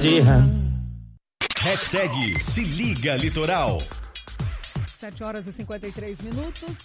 dia. Hashtag Se Liga Litoral. 7h53.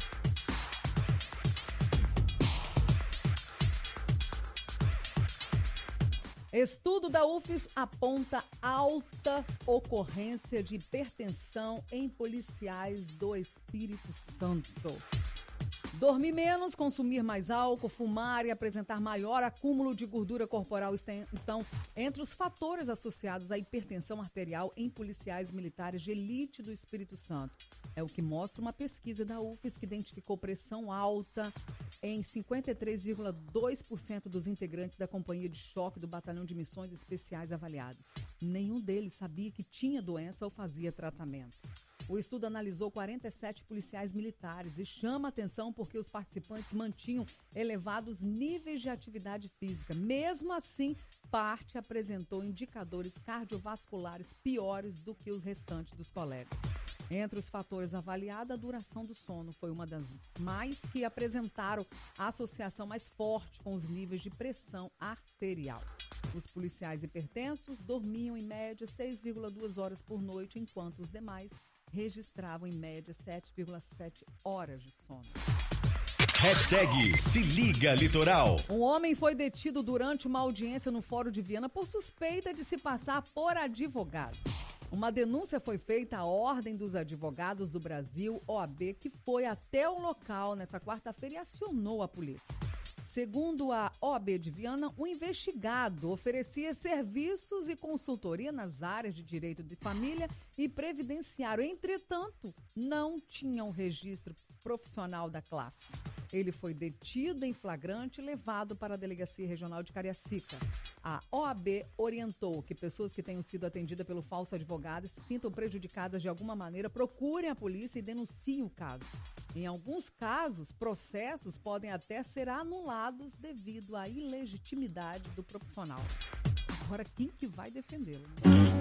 Estudo da UFES aponta alta ocorrência de hipertensão em policiais do Espírito Santo. Dormir menos, consumir mais álcool, fumar e apresentar maior acúmulo de gordura corporal estão entre os fatores associados à hipertensão arterial em policiais militares de elite do Espírito Santo. É o que mostra uma pesquisa da UFES que identificou pressão alta em 53,2% dos integrantes da Companhia de Choque do Batalhão de Missões Especiais avaliados. Nenhum deles sabia que tinha doença ou fazia tratamento. O estudo analisou 47 policiais militares e chama atenção porque os participantes mantinham elevados níveis de atividade física. Mesmo assim, parte apresentou indicadores cardiovasculares piores do que os restantes dos colegas. Entre os fatores avaliados, a duração do sono foi uma das mais que apresentaram a associação mais forte com os níveis de pressão arterial. Os policiais hipertensos dormiam em média 6,2 horas por noite, enquanto os demais registravam em média 7,7 horas de sono. Hashtag Se Liga Litoral. Um homem foi detido durante uma audiência no Fórum de Viana por suspeita de se passar por advogado. Uma denúncia foi feita à Ordem dos Advogados do Brasil, OAB, que foi até o local nessa quarta-feira e acionou a polícia. Segundo a OAB de Viana, o investigado oferecia serviços e consultoria nas áreas de direito de família e previdenciário. Entretanto, não tinha um registro profissional da classe. Ele foi detido em flagrante e levado para a Delegacia Regional de Cariacica. A OAB orientou que pessoas que tenham sido atendidas pelo falso advogado e se sintam prejudicadas de alguma maneira, procurem a polícia e denunciem o caso. Em alguns casos, processos podem até ser anulados devido à ilegitimidade do profissional. Agora, quem que vai defendê-lo?